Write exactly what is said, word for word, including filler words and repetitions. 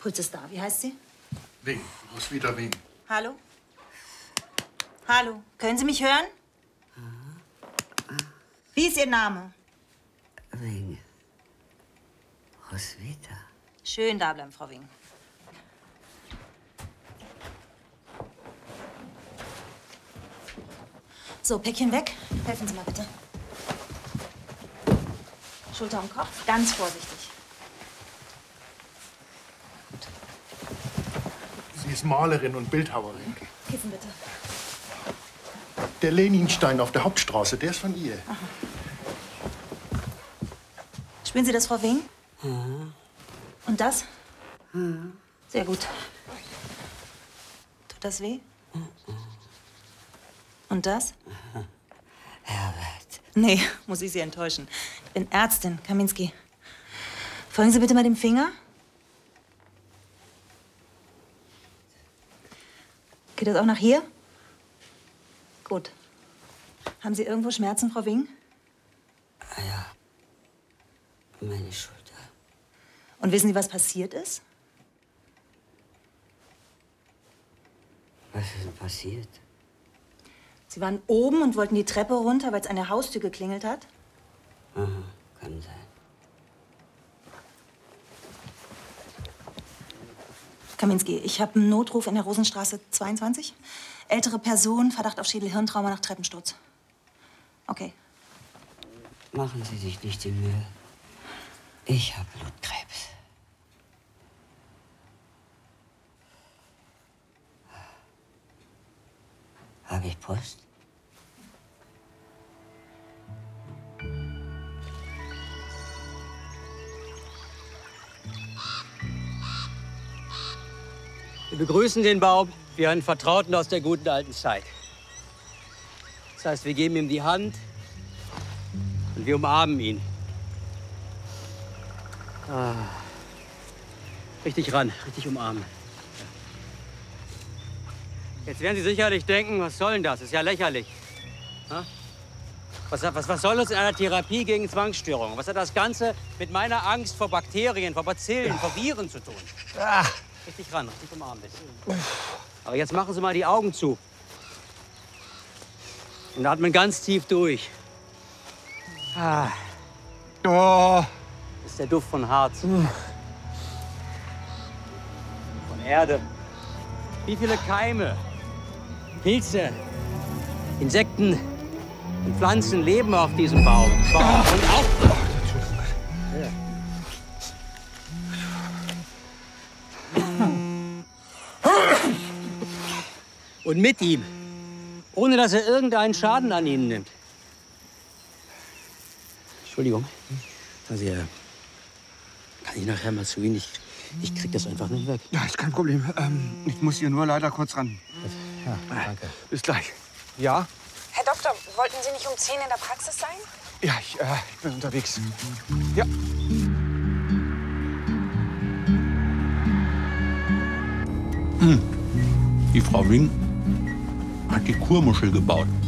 Puls ist da. Wie heißt sie? Wing. Roswitha Wing. Hallo? Hallo? Können Sie mich hören? Wie ist Ihr Name? Wing. Roswitha. Schön da bleiben, Frau Wing. So, Päckchen weg. Helfen Sie mal bitte. Schulter und Kopf, ganz vorsichtig. Gut. Sie ist Malerin und Bildhauerin. Kissen bitte. Der Leninstein auf der Hauptstraße, der ist von ihr. Aha. Spüren Sie das, Frau Wing? Ja. Und das? Ja. Sehr gut. Tut das weh? Und das? Herbert. Nee, muss ich Sie enttäuschen. Ich bin Ärztin, Kaminski. Folgen Sie bitte mal dem Finger. Geht das auch nach hier? Gut. Haben Sie irgendwo Schmerzen, Frau Wing? Ja. Meine Schulter. Und wissen Sie, was passiert ist? Was ist denn passiert? Sie waren oben und wollten die Treppe runter, weil es an der Haustür geklingelt hat. Aha, kann sein. Kaminski, ich habe einen Notruf in der Rosenstraße zweiundzwanzig. Ältere Person, Verdacht auf Schädel-Hirntrauma nach Treppensturz. Okay. Machen Sie sich nicht die Mühe. Ich habe Blutkrebs. Habe ich Post? Wir begrüßen den Baum wie einen Vertrauten aus der guten alten Zeit. Das heißt, wir geben ihm die Hand und wir umarmen ihn. Ah. Richtig ran, richtig umarmen. Jetzt werden Sie sicherlich denken, was soll denn das? Das ist ja lächerlich. Ha? Was, was, was soll uns in einer Therapie gegen Zwangsstörungen? Was hat das Ganze mit meiner Angst vor Bakterien, vor Bazillen, vor Viren zu tun? Ah. Richtig ran, richtig umarmen bitte. Aber jetzt machen Sie mal die Augen zu. Und atmen ganz tief durch. Ah. Oh. Das ist der Duft von Harz. Von Erde. Wie viele Keime, Pilze, Insekten und Pflanzen leben auf diesem Baum. Baum. Und auch... Und mit ihm, ohne dass er irgendeinen Schaden an Ihnen nimmt. Entschuldigung. Also, äh, kann ich nachher mal zu Ihnen? Ich, ich krieg das einfach nicht weg. Ja, ist kein Problem. Ähm, ich muss hier nur leider kurz ran. Ja, danke. Bis gleich. Ja? Herr Doktor, wollten Sie nicht um zehn in der Praxis sein? Ja, ich, äh, ich bin unterwegs. Ja. Hm. Die Frau Wing hat die Kurmuschel gebaut.